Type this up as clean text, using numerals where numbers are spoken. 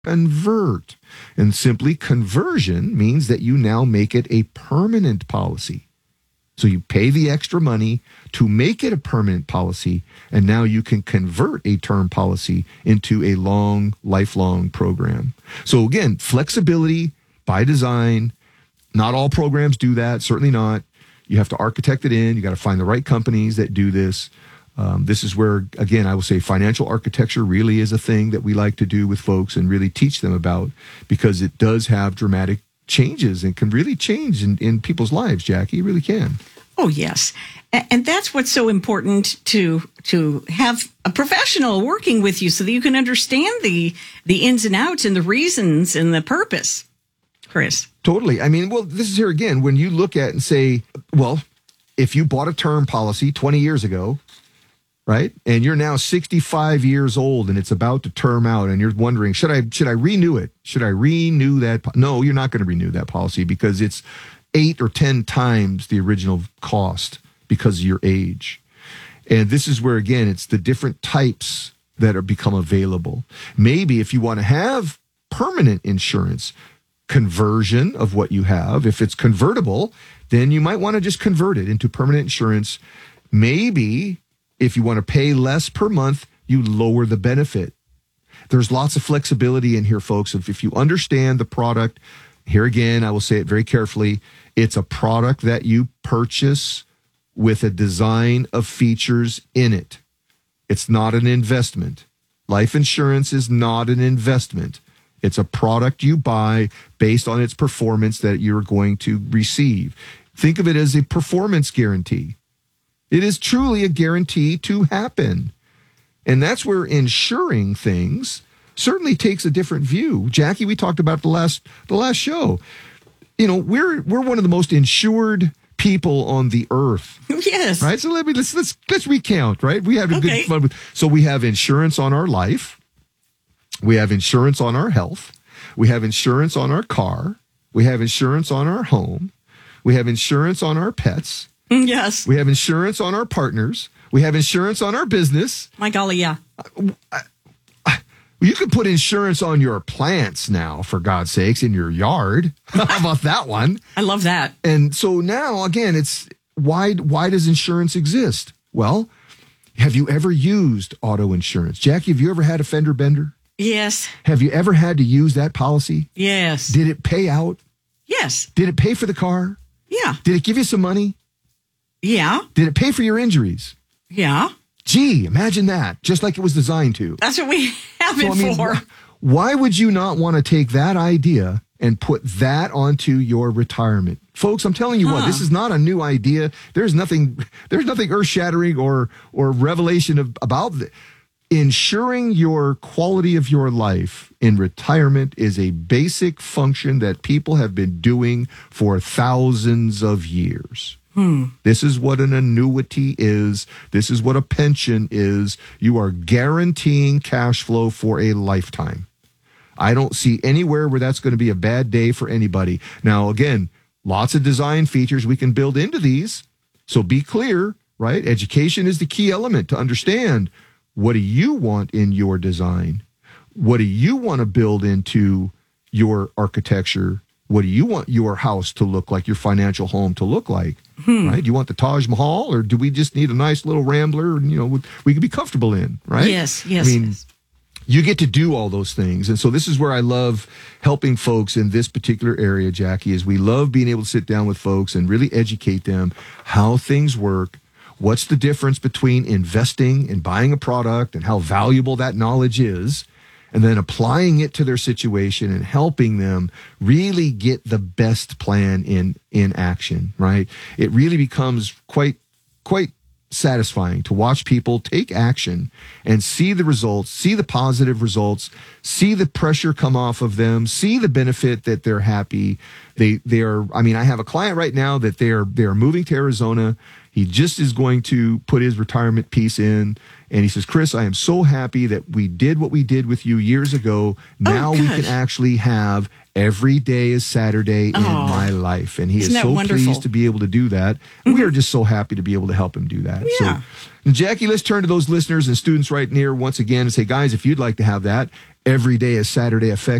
convert. And simply conversion means that you now make it a permanent policy. So you pay the extra money to make it a permanent policy, and now you can convert a term policy into a lifelong program. So again, flexibility by design. Not all programs do that, certainly not. You have to architect it in. You got to find the right companies that do this. This is where, again, I will say financial architecture really is a thing that we like to do with folks and really teach them about, because it does have dramatic changes and can really change in people's lives, Jackie. It really can. Oh, yes. And that's what's so important to have a professional working with you so that you can understand the ins and outs and the reasons and the purpose, Chris. Totally. I mean, well, this is here again, when you look at and say, well, if you bought a term policy 20 years ago, right, and you're now 65 years old and it's about to term out and you're wondering, should I renew it? Should I renew that? No, you're not going to renew that policy because it's 8 or 10 times the original cost because of your age. And this is where, again, it's the different types that are become available. Maybe if you want to have permanent insurance, conversion of what you have, if it's convertible, then you might want to just convert it into permanent insurance. Maybe if you want to pay less per month, you lower the benefit. There's lots of flexibility in here, folks. If you understand the product, here again, I will say it very carefully, it's a product that you purchase with a design of features in it. It's not an investment. Life insurance is not an investment. It's a product you buy based on its performance that you're going to receive. Think of it as a performance guarantee. It is truly a guarantee to happen. And that's where insuring things certainly takes a different view. Jackie, we talked about the last show. You know, we're one of the most insured people on the earth. Yes. Right? So let's recount, right? We have good fun with. So we have insurance on our life. We have insurance on our health. We have insurance on our car. We have insurance on our home. We have insurance on our pets. Yes. We have insurance on our partners. We have insurance on our business. My golly, yeah. You can put insurance on your plants now, for God's sakes, in your yard. How about that one? I love that. And so now, again, it's why does insurance exist? Well, have you ever used auto insurance? Jackie, have you ever had a fender bender? Yes. Have you ever had to use that policy? Yes. Did it pay out? Yes. Did it pay for the car? Yeah. Did it give you some money? Yeah. Did it pay for your injuries? Yeah. Gee, imagine that, just like it was designed to. That's what we have it for. Why would you not want to take that idea and put that onto your retirement? Folks, I'm telling you what, this is not a new idea. There's nothing earth-shattering or revelation about it. Ensuring your quality of your life in retirement is a basic function that people have been doing for thousands of years. This is what an annuity is. This is what a pension is. You are guaranteeing cash flow for a lifetime. I don't see anywhere where that's going to be a bad day for anybody. Now, again, lots of design features we can build into these. So be clear, right? Education is the key element to understand. What do you want in your design? What do you want to build into your architecture? What do you want your house to look like, your financial home to look like? Right? Do you want the Taj Mahal, or do we just need a nice little Rambler, we can be comfortable in, right? Yes. I mean, you get to do all those things. And so this is where I love helping folks in this particular area, Jackie, is we love being able to sit down with folks and really educate them how things work. What's the difference between investing and buying a product and how valuable that knowledge is, and then applying it to their situation and helping them really get the best plan in action, right? It really becomes quite satisfying to watch people take action and see the results, see the positive results, see the pressure come off of them, see the benefit that they're happy. I have a client right now that they're moving to Arizona. He just is going to put his retirement piece in. And he says, Chris, I am so happy that we did what we did with you years ago. Now we can actually have every day is Saturday in my life. And he is so pleased to be able to do that. Mm-hmm. We are just so happy to be able to help him do that. Yeah. So, Jackie, let's turn to those listeners and students right near once again and say, guys, if you'd like to have that, every day is Saturday effect.